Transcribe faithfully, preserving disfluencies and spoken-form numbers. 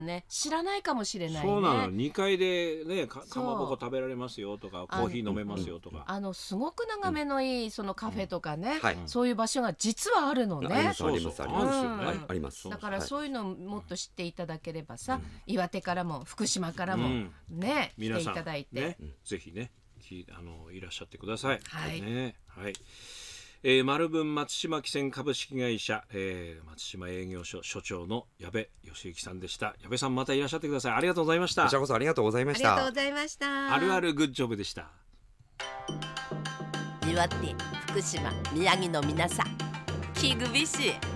ね、知らないかもしれないね。 そうなの、にかいでね、かそうかまぼこ食べられますよとか、コーヒー飲めますよとか。 あのすごく眺めのいいそのカフェとかね、 はいそういう場所が実はあるのありねますありますあります、 そうそうあるんですよねはいあります。 だからはいそういうのをもっと知っていただければさ、岩手からも福島からもうんね、来てい皆さんただいて、 ね、ぜひね、きあのいらっしゃってください。 はいね、はい。えー、丸文松島汽船株式会社、えー、松島営業所所長の矢部義之さんでした。矢部さん、またいらっしゃってください。ありがとうございました。 こちらこそありがとうございまありがとうした。 ございましたあるあるグッジョブでした。 岩手、福島、宮城の皆さん、キグビシ